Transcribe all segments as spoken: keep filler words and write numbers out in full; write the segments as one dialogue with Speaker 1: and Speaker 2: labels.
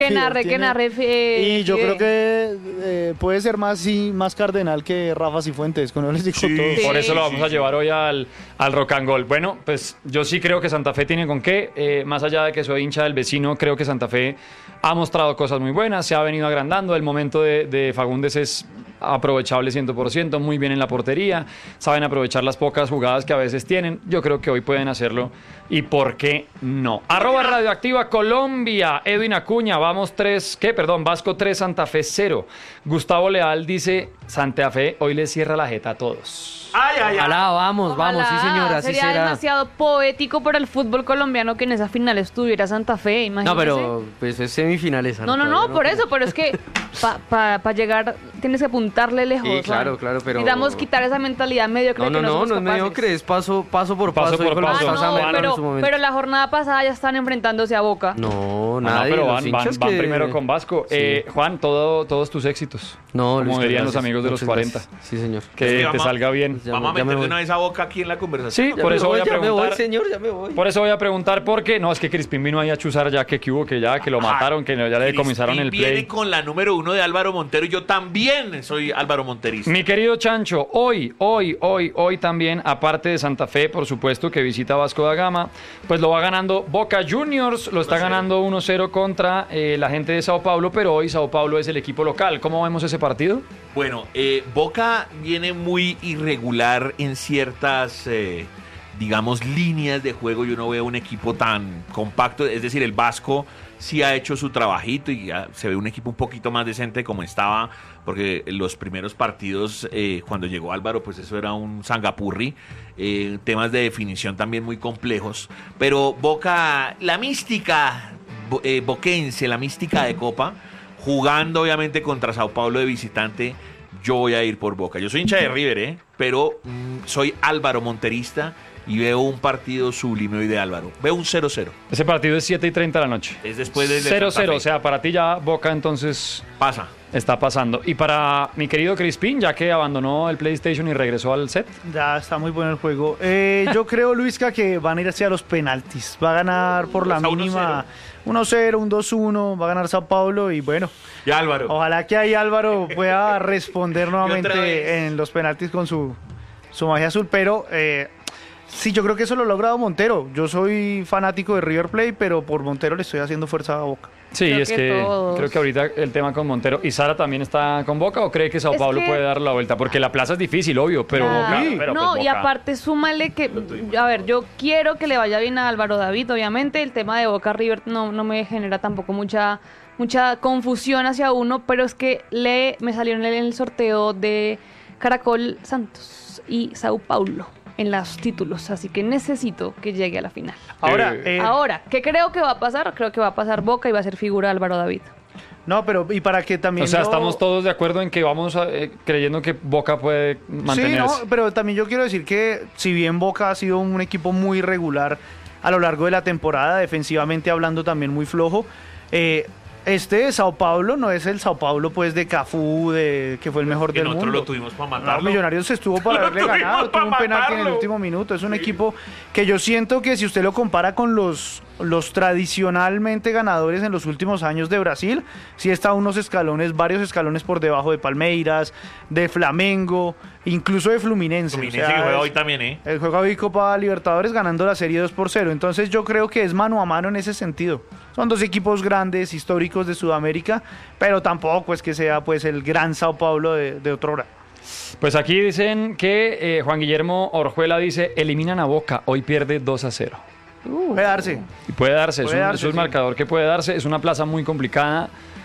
Speaker 1: Que narre, que narre. Eh,
Speaker 2: y yo
Speaker 1: eh.
Speaker 2: creo que eh, puede ser más, sí, más cardenal que Rafa Cifuentes, con él les digo
Speaker 3: Sí,
Speaker 2: todo.
Speaker 3: sí.
Speaker 4: Por eso lo vamos
Speaker 3: sí,
Speaker 4: a
Speaker 3: sí.
Speaker 4: llevar hoy al, al Rock and Roll. Bueno, pues yo sí creo que Santa Fe tiene con qué. Eh, más allá de que soy hincha del vecino, creo que Santa Fe ha mostrado cosas muy buenas, se ha venido agrandando. El momento de, de Fagundes es aprovechable cien por ciento, muy bien en la portería. Saben aprovechar las pocas jugadas que a veces tienen. Yo creo que hoy pueden hacerlo. ¿Y por qué no? Arroba Radioactiva Colombia. Edwin Acuña, vamos tres. ¿Qué? Perdón, Vasco tres, Santa Fe cero. Gustavo Leal dice: Santa Fe hoy le cierra la jeta a todos.
Speaker 3: Ay, ay, ay.
Speaker 5: Ojalá, vamos, vamos, sí
Speaker 1: Ojalá.
Speaker 5: señora, así
Speaker 1: Sería
Speaker 5: será.
Speaker 1: demasiado poético para el fútbol colombiano que en esa final estuviera Santa Fe, imagínese.
Speaker 5: No, pero pues es semifinales.
Speaker 1: No, no, no, por eso, pero es que para pa, pa llegar tienes que apuntarle lejos.
Speaker 5: Sí, claro,
Speaker 1: Juan.
Speaker 5: claro, pero-
Speaker 1: Necesitamos quitar esa mentalidad mediocre
Speaker 5: No, no,
Speaker 1: que no
Speaker 5: no,
Speaker 1: somos
Speaker 5: no es
Speaker 1: capaces.
Speaker 5: mediocre, es paso, paso por
Speaker 4: Paso
Speaker 5: paso.
Speaker 4: por
Speaker 5: dijo la
Speaker 4: paso.
Speaker 1: Ah,
Speaker 5: Costa
Speaker 1: no,
Speaker 5: Zambrano en
Speaker 1: pero,
Speaker 5: su momento.
Speaker 1: pero la jornada pasada ya están enfrentándose a Boca.
Speaker 5: No,
Speaker 4: No,
Speaker 5: nadie,
Speaker 4: pero
Speaker 5: los
Speaker 4: van, van,
Speaker 5: hinchas
Speaker 4: van
Speaker 5: que-
Speaker 4: primero con Vasco.
Speaker 5: Sí.
Speaker 4: Eh, Juan, todo, todos tus éxitos.
Speaker 5: No,
Speaker 4: como
Speaker 5: Luis,
Speaker 4: dirían
Speaker 5: gracias.
Speaker 4: los amigos de los
Speaker 5: Muchas
Speaker 4: cuarenta.
Speaker 5: gracias. Sí, señor.
Speaker 4: Que
Speaker 3: Es que
Speaker 4: te
Speaker 3: vamos a-
Speaker 4: salga bien.
Speaker 5: Ya
Speaker 3: Vamos a
Speaker 5: me- ya me
Speaker 3: meter de
Speaker 5: voy.
Speaker 3: una vez a Boca aquí en la conversación.
Speaker 4: Sí,
Speaker 5: Ya
Speaker 4: por
Speaker 5: me
Speaker 4: eso voy a
Speaker 5: ya me
Speaker 4: preguntar.
Speaker 5: voy, señor, ya me voy.
Speaker 4: Por eso voy a preguntar por qué. No, es que Crispín vino ahí a chuzar ya que, que hubo, que ya, que lo
Speaker 3: Ajá.
Speaker 4: mataron, que ya le decomisaron el
Speaker 3: Crispín viene
Speaker 4: play.
Speaker 3: con la número uno de Álvaro Montero y yo también soy Álvaro Monterista.
Speaker 4: Mi querido Chancho, hoy, hoy, hoy, hoy también, aparte de Santa Fe, por supuesto, que visita Vasco da Gama, pues lo va ganando Boca Juniors, lo está
Speaker 3: uno cero.
Speaker 4: ganando uno cero contra eh, la gente de Sao Paulo, pero hoy Sao Paulo es el equipo local. ¿Cómo vemos ese partido?
Speaker 3: Bueno, eh, Boca viene muy irregular en ciertas, eh, digamos, líneas de juego. Yo no veo un equipo tan compacto. Es decir, el Vasco sí ha hecho su trabajito y ya se ve un equipo un poquito más decente como estaba, porque en los primeros partidos, eh, cuando llegó Álvaro, pues eso era un sangapurri. Eh, temas de definición también muy complejos. Pero Boca, la mística bo- eh, boquense, la mística de Copa, jugando obviamente contra Sao Paulo de visitante, yo voy a ir por Boca. Yo soy hincha de River, ¿eh? Pero mm, soy Álvaro Monterista y veo un partido sublime hoy de Álvaro. Veo un cero cero.
Speaker 4: Ese partido es siete y treinta de la noche.
Speaker 3: Es después del de
Speaker 4: cero
Speaker 3: Santa
Speaker 4: cero,
Speaker 3: Fe.
Speaker 4: o sea, para ti ya Boca entonces
Speaker 3: Pasa.
Speaker 4: está pasando. Y para mi querido Crispín, ya que abandonó el PlayStation y regresó al set.
Speaker 2: Ya está muy bueno el juego. Eh, yo creo, Luisca, que van a ir hacia los penaltis. Va a ganar por la
Speaker 3: Está uno
Speaker 2: mínima uno cero, un dos uno. Va a ganar Sao Paulo y bueno,
Speaker 3: Y Álvaro.
Speaker 2: ojalá que ahí Álvaro pueda responder
Speaker 3: otra
Speaker 2: nuevamente
Speaker 3: vez.
Speaker 2: en los penaltis con su, su magia azul. Pero eh, sí, yo creo que eso lo ha logrado Montero. Yo soy fanático de River Plate, pero por Montero le estoy haciendo fuerza a Boca.
Speaker 4: Sí,
Speaker 1: Creo
Speaker 4: es
Speaker 1: que
Speaker 4: que
Speaker 1: todos.
Speaker 4: creo que ahorita el tema con Montero. ¿Y Sara también está con Boca o cree que Sao
Speaker 1: Es
Speaker 4: Paulo
Speaker 1: que-
Speaker 4: puede dar la vuelta? Porque la plaza es difícil, obvio, pero
Speaker 1: Ah,
Speaker 4: Boca.
Speaker 2: Sí.
Speaker 4: pero
Speaker 1: no,
Speaker 4: pues
Speaker 1: y
Speaker 4: Boca-
Speaker 1: aparte súmale que, a ver, yo quiero que le vaya bien a Álvaro David, obviamente, el tema de Boca River no, no me genera tampoco mucha mucha confusión hacia uno, pero es que le me salió en el, en el sorteo de Caracol Santos y Sao Paulo en los títulos, así que necesito que llegue a la final.
Speaker 2: Ahora,
Speaker 4: Eh,
Speaker 2: eh,
Speaker 1: Ahora, ¿qué creo que va a pasar? Creo que va a pasar Boca y va a ser figura Álvaro David.
Speaker 2: no, pero y para que también
Speaker 4: O sea,
Speaker 2: lo-
Speaker 4: estamos todos de acuerdo en que vamos a- eh, creyendo que Boca puede mantenerse.
Speaker 2: Sí, no, pero también yo quiero decir que si bien Boca ha sido un equipo muy regular a lo largo de la temporada, defensivamente hablando también muy flojo, eh, este Sao Paulo no es el Sao Paulo pues de Cafú, de que fue el mejor
Speaker 3: Que
Speaker 2: del
Speaker 3: nosotros
Speaker 2: mundo.
Speaker 3: lo tuvimos para
Speaker 2: No,
Speaker 3: matarlo.
Speaker 2: Millonarios estuvo para
Speaker 3: Lo
Speaker 2: haberle
Speaker 3: tuvimos
Speaker 2: ganado,
Speaker 3: para
Speaker 2: tuvo un penalti en el
Speaker 3: matarlo.
Speaker 2: último minuto. Es un
Speaker 3: Sí.
Speaker 2: equipo que yo siento que si usted lo compara con los, los tradicionalmente ganadores en los últimos años de Brasil, sí está unos escalones, varios escalones por debajo de Palmeiras, de Flamengo, incluso de Fluminense.
Speaker 3: Fluminense
Speaker 2: O sea,
Speaker 3: que juega
Speaker 2: es-
Speaker 3: hoy también, ¿eh?
Speaker 2: el juego hoy Copa Libertadores ganando la serie dos por cero. Entonces yo creo que es mano a mano en ese sentido. Son dos equipos grandes, históricos de Sudamérica, pero tampoco es que sea pues el gran Sao Paulo de, de otrora.
Speaker 4: Pues aquí dicen que eh, Juan Guillermo Orjuela dice: eliminan a Boca, hoy pierde dos a cero.
Speaker 2: Puede darse.
Speaker 4: Y puede darse,
Speaker 2: Puede
Speaker 4: es un,
Speaker 2: darse,
Speaker 4: es un
Speaker 2: sí.
Speaker 4: marcador que puede darse, es una plaza muy complicada.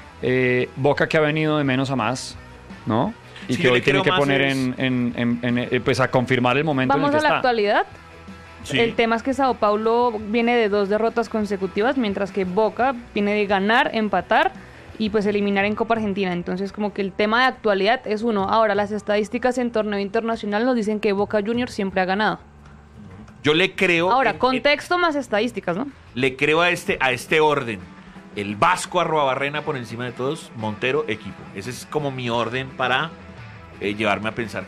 Speaker 4: eh, Boca que ha venido de menos a más, ¿no? Y
Speaker 3: Sí,
Speaker 4: que
Speaker 3: yo
Speaker 4: hoy
Speaker 3: le
Speaker 4: tiene
Speaker 3: creo
Speaker 4: que
Speaker 3: más
Speaker 4: poner
Speaker 3: es-
Speaker 4: en, en- en- en, eh, pues a confirmar el momento
Speaker 1: Vamos
Speaker 4: en
Speaker 1: a
Speaker 4: el que
Speaker 1: la
Speaker 4: está.
Speaker 1: actualidad.
Speaker 3: Sí.
Speaker 1: El tema es que Sao Paulo viene de dos derrotas consecutivas, mientras que Boca viene de ganar, empatar y pues eliminar en Copa Argentina. Entonces como que el tema de actualidad es uno. Ahora las estadísticas en torneo internacional nos dicen que Boca Juniors siempre ha ganado.
Speaker 3: Yo le creo.
Speaker 1: Ahora,
Speaker 3: en-
Speaker 1: contexto más estadísticas, ¿no?
Speaker 3: Le creo a este, a este orden. El Vasco Arruabarrena por encima de todos, Montero, equipo. Ese es como mi orden para eh, llevarme a pensar